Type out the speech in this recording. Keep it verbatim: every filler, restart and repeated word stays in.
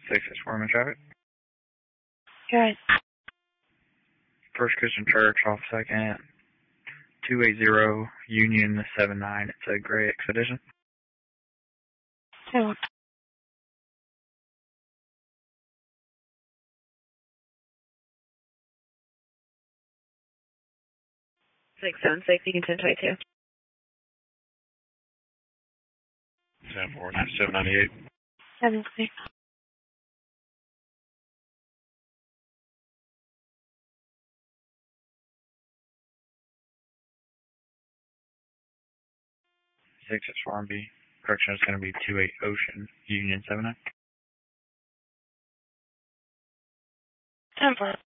Six is Foreman traffic. Good. First Christian Church off second. two eighty Union seven nine. It's a gray Expedition. Two. Six seven six. You can ten twenty two. Seven four nine seven ninety eight. Seven six. Six is Farm B. Correction is going to be two eight Ocean Union seven nine. Ten four.